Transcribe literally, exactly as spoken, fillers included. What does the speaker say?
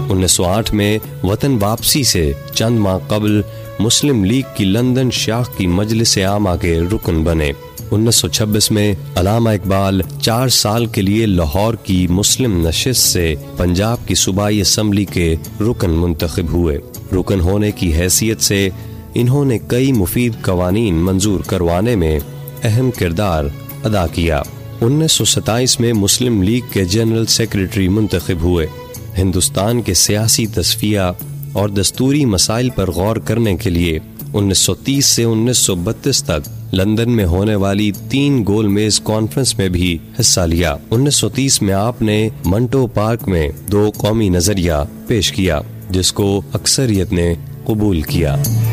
उन्नीस सौ आठ में वतन वापसी से चंद माह कबल मुस्लिम लीग की लंदन शाख की मजलिस आमा के रुकन बने। उन्नीस सौ छब्बीस में अल्लामा इकबाल चार साल के लिए लाहौर की मुस्लिम नशिस्त से पंजाब की सूबाई असम्बली के रुकन मुंतखब हुए। रुकन होने की हैसियत से इन्होंने कई मुफीद कवानीन मंजूर करवाने में अहम किरदार अदा किया। उन्नीस सौ सत्ताईस में मुस्लिम लीग के जनरल सेक्रेटरी मुंतखब हुए। हिंदुस्तान के सियासी तस्फिया और दस्तूरी मसाइल पर गौर करने के लिए उन्नीस सौ तीस से उन्नीस सौ बत्तीस तक लंदन में होने वाली तीन गोलमेज कॉन्फ्रेंस में भी हिस्सा लिया। उन्नीस सौ तीस में आपने मंटो पार्क में दो कौमी नजरिया पेश किया, जिसको अक्सरियत ने कबूल किया।